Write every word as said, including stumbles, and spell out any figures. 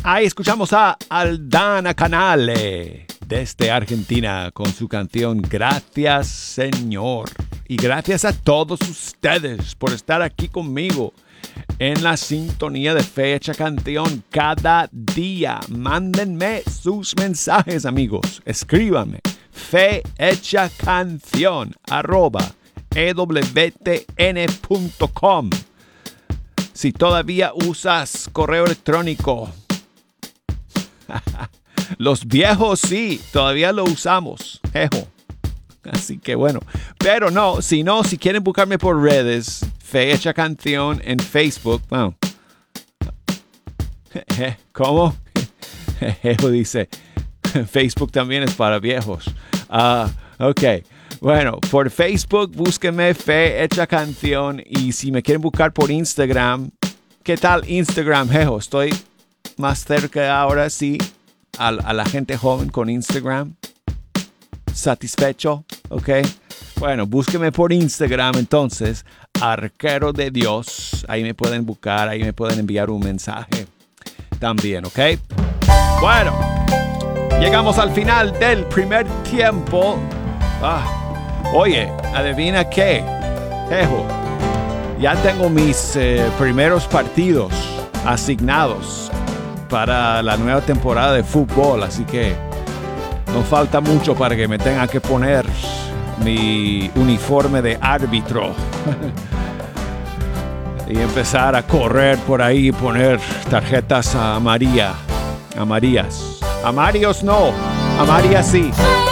Ahí escuchamos a Aldana Canale desde Argentina con su canción Gracias Señor. Y gracias a todos ustedes por estar aquí conmigo en la sintonía de Fe Hecha Canción cada día. Mándenme sus mensajes, amigos. Escríbanme. Fe Hecha Canción arroba e w t n punto com. Si todavía usas correo electrónico, los viejos sí, todavía lo usamos. Ejo. Así que bueno, pero no, si no, si quieren buscarme por redes, Fe Hecha Canción en Facebook, bueno, ¿cómo? Ejo dice, Facebook también es para viejos. Ah, uh, ok. Bueno, por Facebook búsquenme Fe Hecha Canción y si me quieren buscar por Instagram, ¿qué tal Instagram, jejo? Estoy más cerca ahora, sí, a, a la gente joven con Instagram. Satisfecho, ¿ok? Bueno, búsquenme por Instagram entonces, Arquero de Dios. Ahí me pueden buscar, ahí me pueden enviar un mensaje también, ¿ok? Bueno, llegamos al final del primer tiempo. Ah. Oye, adivina qué, jejo, ya tengo mis eh, primeros partidos asignados para la nueva temporada de fútbol, así que no falta mucho para que me tenga que poner mi uniforme de árbitro y empezar a correr por ahí y poner tarjetas amarillas, amarillas, amarillos no, amarillas sí.